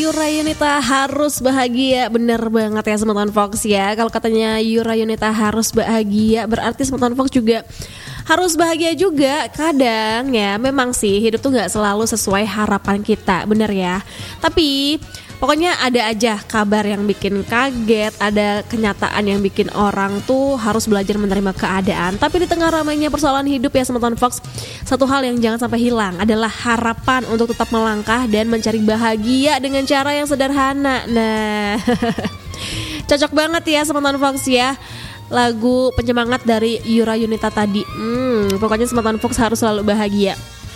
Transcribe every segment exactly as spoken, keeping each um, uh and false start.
Yura Yunita harus bahagia. Bener banget ya Semeton Fox ya. Kalau katanya Yura Yunita harus bahagia, berarti Semeton Fox juga harus bahagia juga. Kadang ya memang sih hidup tuh gak selalu sesuai harapan kita, bener ya. Tapi pokoknya ada aja kabar yang bikin kaget, ada kenyataan yang bikin orang tuh harus belajar menerima keadaan. Tapi di tengah ramainya persoalan hidup ya Semeton Fox, satu hal yang jangan sampai hilang adalah harapan untuk tetap melangkah dan mencari bahagia dengan cara yang sederhana. Nah, cocok banget ya Semeton Fox ya, lagu penyemangat dari Yura Yunita tadi. Hmm, pokoknya Semeton Fox harus selalu bahagia.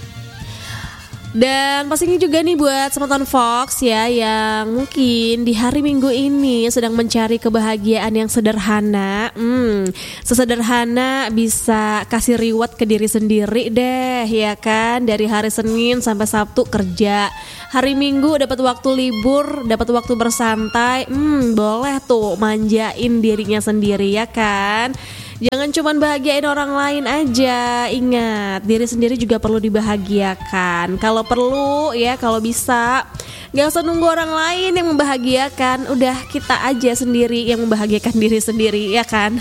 Dan pastinya juga nih buat Semeton Fox ya, yang mungkin di hari Minggu ini sedang mencari kebahagiaan yang sederhana. Hmm, sesederhana bisa kasih reward ke diri sendiri deh, ya kan. Dari hari Senin sampai Sabtu kerja, hari Minggu dapat waktu libur, dapat waktu bersantai. Hmm, boleh tuh manjain dirinya sendiri ya kan. Jangan cuma bahagiain orang lain aja. Ingat, diri sendiri juga perlu dibahagiakan. Kalau perlu ya, kalau bisa, gak usah nunggu orang lain yang membahagiakan. Udah kita aja sendiri yang membahagiakan diri sendiri, ya kan?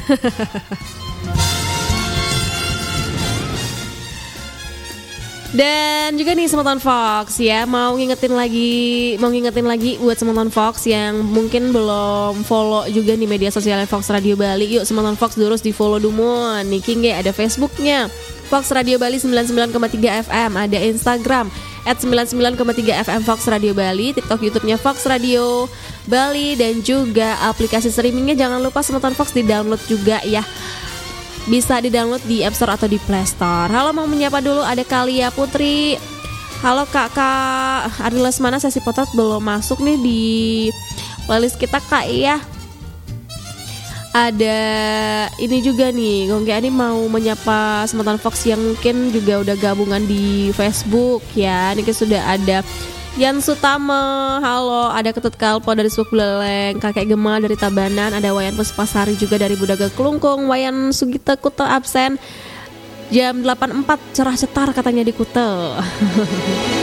Dan juga nih Semeton Fox ya, mau ngingetin lagi, mau ngingetin lagi buat Semeton Fox yang mungkin belum follow juga nih media sosialnya Fox Radio Bali. Yuk Semeton Fox terus di follow dulu. Nih King ada Facebooknya Fox Radio Bali sembilan puluh sembilan koma tiga F M, ada Instagram at sembilan puluh sembilan koma tiga F M Fox Radio Bali, TikTok, YouTube-nya Fox Radio Bali, dan juga aplikasi streamingnya jangan lupa Semeton Fox di download juga ya. Bisa di-download di App Store atau di Play Store. Halo, mau menyapa dulu ada Kalia Putri. Halo Kakak Ari Lesmana, sesi potot belum masuk nih di playlist kita Kak ya. Ada ini juga nih, Gongge Ani mau menyapa Semeton Fox yang mungkin juga udah gabungan di Facebook ya. Ini sudah ada Yan Sutama, halo, ada Ketut Kalpo dari Subuk Buleleng, Kakek Gema dari Tabanan, ada Wayan Puspasari juga dari Budaga Kelungkung, Wayan Sugita Kute absen, jam delapan empat cerah cetar katanya di Kute.